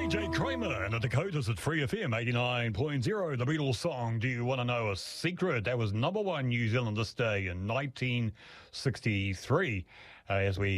DJ Kramer and the Dakotas at Free FM 89.0. The Beatles song, Do You Want to Know a Secret? That was number one New Zealand this day in 1963. As we